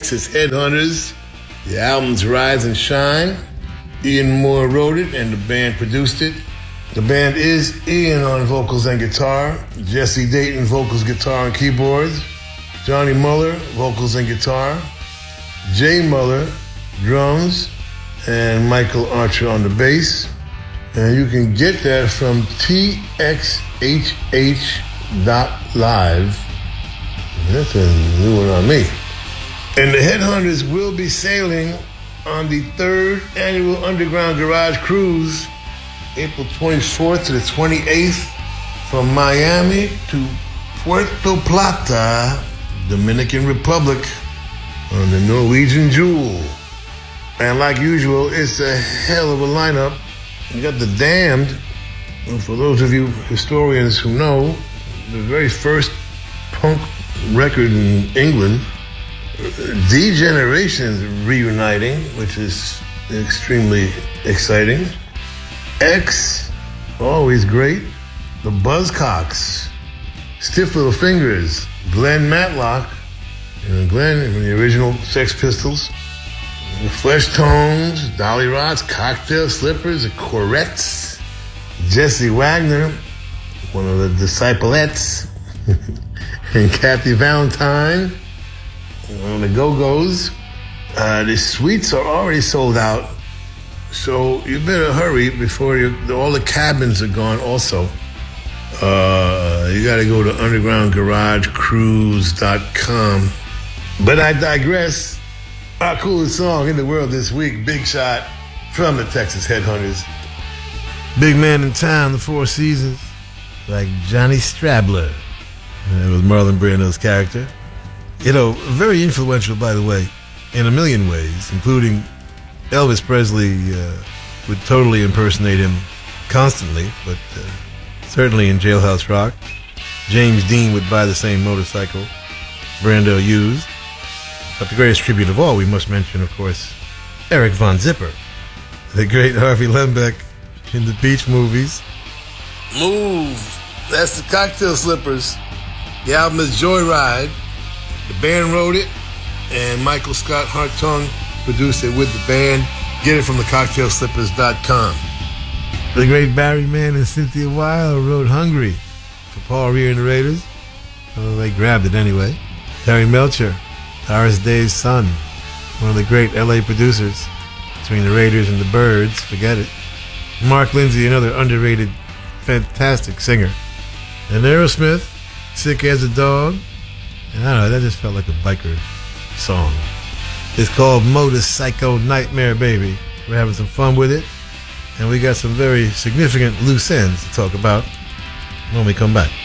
Texas Headhunters. The album's Rise and Shine. Ian Moore wrote it and the band produced it. The band is Ian on vocals and guitar, Jesse Dayton vocals, guitar, and keyboards, Johnny Muller vocals and guitar, Jay Muller drums, and Michael Archer on the bass. And you can get that from txhh.live. That's a new one on me. And the Headhunters will be sailing on the 3rd annual Underground Garage Cruise, April 24th to the 28th, from Miami to Puerto Plata, Dominican Republic, on the Norwegian Jewel. And like usual, it's a hell of a lineup. You got The Damned, and for those of you historians who know, the very first punk record in England. D-Generation's reuniting, which is extremely exciting. X, always great. The Buzzcocks, Stiff Little Fingers, Glenn Matlock, Glenn from the original Sex Pistols, the Flesh Tones, Dolly Rots, Cocktail Slippers, the Corettes, Jesse Wagner, one of the Disciplettes, and Kathy Valentine on the Go-Go's. The suites are already sold out, so you better hurry before all the cabins are gone also. You got to go to undergroundgaragecruise.com. But I digress. Our coolest song in the world this week, Big Shot from the Texas Headhunters. Big man in town, the Four Seasons, like Johnny Strabler. That was Marlon Brando's character. You know, very influential, by the way, in a million ways, including Elvis Presley would totally impersonate him constantly, but certainly in Jailhouse Rock. James Dean would buy the same motorcycle Brando used. But the greatest tribute of all, we must mention, of course, Eric Von Zipper, the great Harvey Lembeck in the Beach movies. Move! That's the Cocktail Slippers. The album is Joyride. The band wrote it, and Michael Scott Hartung produced it with the band. Get it from thecocktailslippers.com. The great Barry Mann and Cynthia Weil wrote Hungry for Paul Rear and the Raiders. Well, they grabbed it anyway. Terry Melcher, Doris Day's son, one of the great LA producers. Between the Raiders and the Byrds, forget it. Mark Lindsay, another underrated, fantastic singer. And Aerosmith, Sick as a Dog. And I don't know, that just felt like a biker song. It's called Motorcycle Nightmare Baby. We're having some fun with it. And we got some very significant loose ends to talk about when we come back.